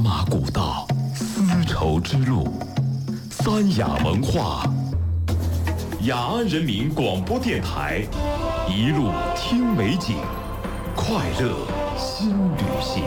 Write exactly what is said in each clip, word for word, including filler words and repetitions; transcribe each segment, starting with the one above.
马古道，丝绸之路，三雅文化，雅安人民广播电台，一路听美景，快乐新旅行。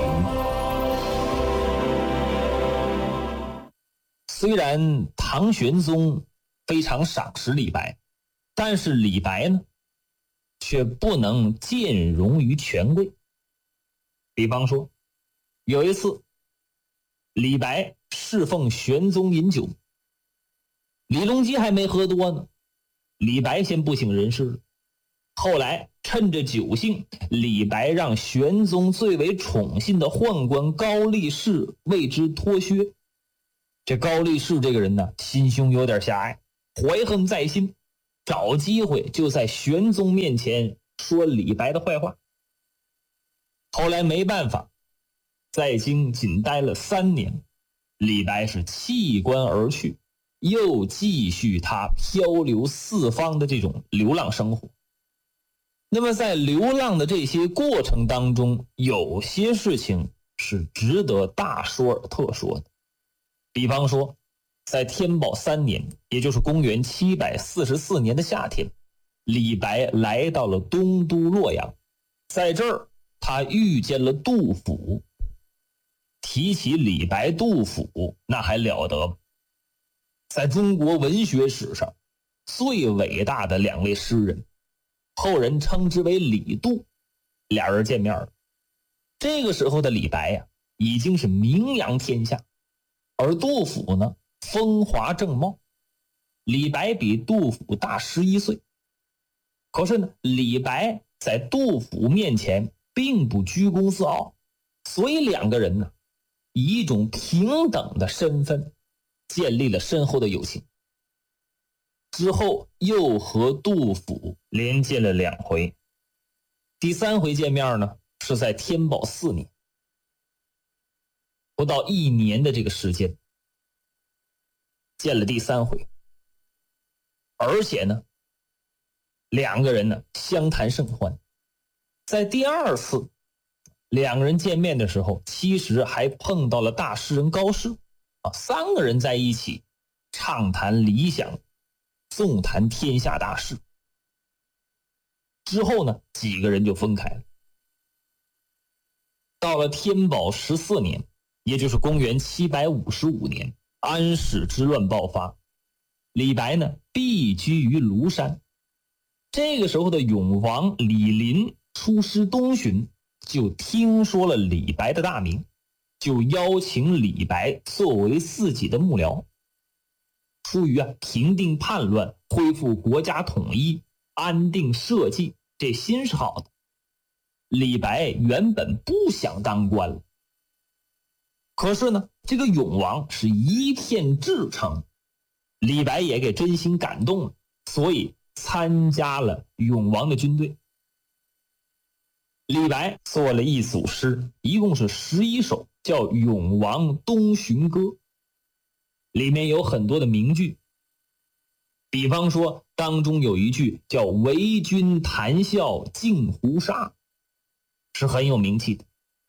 虽然唐玄宗非常赏识李白，但是李白呢，却不能见容于权贵。比方说，有一次，李白侍奉玄宗饮酒，李隆基还没喝多呢，李白先不省人事了。后来趁着酒兴，李白让玄宗最为宠信的宦官高力士为之脱靴。这高力士这个人呢，心胸有点狭隘，怀恨在心，找机会就在玄宗面前说李白的坏话。后来没办法，在京仅待了三年，李白是弃官而去，又继续他漂流四方的这种流浪生活。那么在流浪的这些过程当中，有些事情是值得大说而特说的。比方说，在天宝三年，也就是公元七百四十四年的夏天，李白来到了东都洛阳，在这儿他遇见了杜甫。提起李白、杜甫，那还了得？在中国文学史上最伟大的两位诗人，后人称之为李杜。俩人见面了。这个时候的李白呀、啊，已经是名扬天下，而杜甫呢，风华正茂。李白比杜甫大十一岁，可是呢，李白在杜甫面前并不居功自傲，所以两个人呢，以一种平等的身份建立了深厚的友情。之后又和杜甫连见了两回，第三回见面呢，是在天宝四年，不到一年的这个时间，见了第三回。而且呢，两个人呢相谈甚欢。在第二次两个人见面的时候，其实还碰到了大诗人高适啊，三个人在一起畅谈理想，纵谈天下大事。之后呢，几个人就分开了。到了天宝十四年，也就是公元七百五十五年，安史之乱爆发，李白呢避居于庐山。这个时候的永王李璘出师东巡，就听说了李白的大名，就邀请李白作为自己的幕僚。出于啊平定叛乱，恢复国家统一，安定社稷，这心是好的。李白原本不想当官了，可是呢，这个永王是一片至诚，李白也给真心感动了，所以参加了永王的军队。李白做了一组诗，一共是十一首，叫《永王东巡歌》，里面有很多的名句。比方说，当中有一句叫“为君谈笑尽胡沙”，是很有名气的。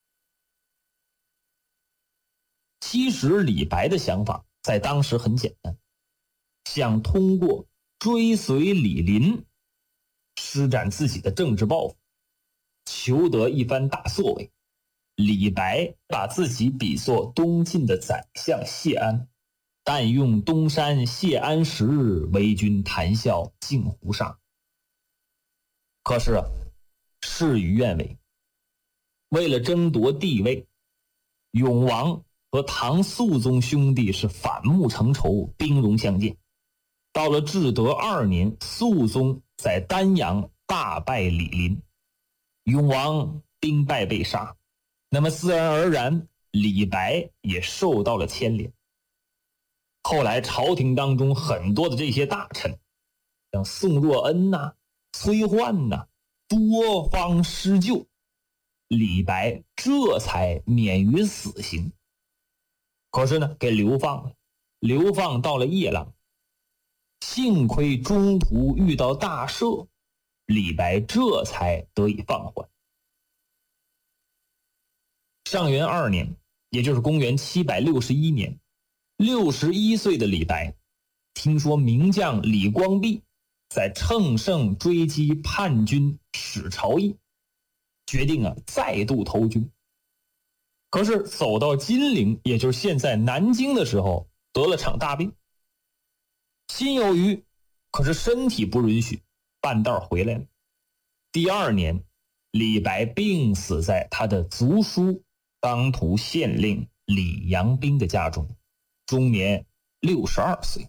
其实李白的想法在当时很简单，想通过追随李璘，施展自己的政治抱负，求得一番大作为。李白把自己比作东晋的宰相谢安，但用东山谢安时，为君谈笑尽胡沙。可是啊，事与愿违。为了争夺帝位，永王和唐肃宗兄弟是反目成仇，兵戎相见。到了至德二年，肃宗在丹阳大败李璘，永王兵败被杀。那么自然而然，李白也受到了牵连。后来朝廷当中很多的这些大臣，像宋若恩呐、啊、崔焕呐、啊，多方施救，李白这才免于死刑。可是呢，给流放了，流放到了夜郎。幸亏中途遇到大赦，李白这才得以放缓。上元二年， 也就是公元七百六十一年，六十一岁的李白听说名将李光弼在乘胜追击叛军史朝义，决定啊再度投军。可是走到金陵，也就是现在南京的时候，得了场大病，心有余，可是身体不允许，半道回来了。第二年，李白病死在他的族叔当涂县令李阳冰的家中，终年六十二岁。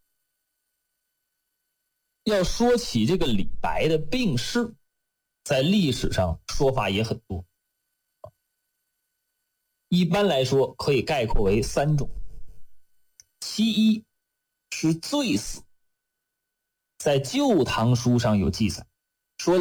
要说起这个李白的病逝，在历史上说法也很多，一般来说可以概括为三种。其一是醉死，在《旧唐书》上有记载，